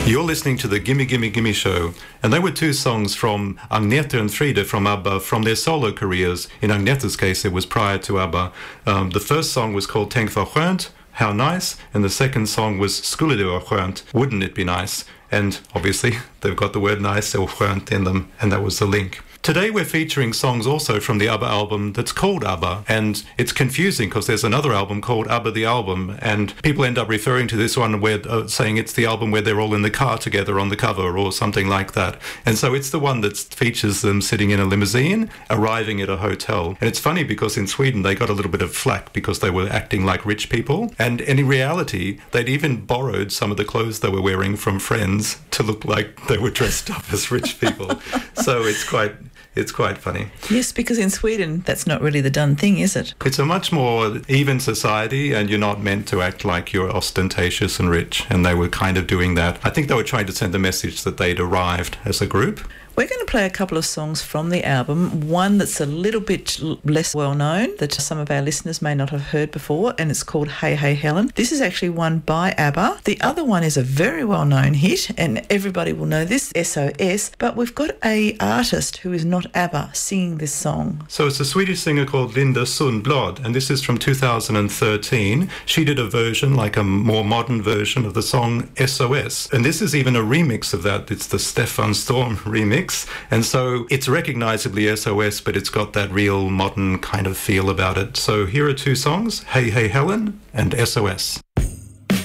You're listening to the Gimme Gimme Gimme Show, and they were two songs from Agneta and Frida from ABBA from their solo careers. In Agneta's case, it was prior to ABBA. The first song was called Tänk vad skönt, How Nice, and the second song was Skulle det vara skönt, Wouldn't It Be Nice? And obviously, they've got the word nice or skönt in them, and that was the link. Today we're featuring songs also from the ABBA album that's called ABBA, and it's confusing because there's another album called ABBA the Album, and people end up referring to this one where saying it's the album where they're all in the car together on the cover or something like that. And so it's the one that features them sitting in a limousine, arriving at a hotel. And it's funny because in Sweden they got a little bit of flack because they were acting like rich people, and in reality they'd even borrowed some of the clothes they were wearing from friends to look like they were dressed up as rich people. So it's quite funny. Yes, because in Sweden, that's not really the done thing, is it? It's a much more even society, and you're not meant to act like you're ostentatious and rich, and they were kind of doing that. I think they were trying to send the message that they'd arrived as a group. We're going to play a couple of songs from the album, one that's a little bit less well known, that some of our listeners may not have heard before, and it's called Hey Hey Helen. This is actually one by ABBA. The other one is a very well-known hit, and everybody will know this, SOS, but we've got a artist who is not ABBA singing this song. So it's a Swedish singer called Linda Sundblad, and this is from 2013. She did a version, like a more modern version of the song SOS, and this is even a remix of that. It's the Stefan Storm remix. And so it's recognisably SOS, but it's got that real modern kind of feel about it. So here are two songs, Hey Hey Helen and SOS.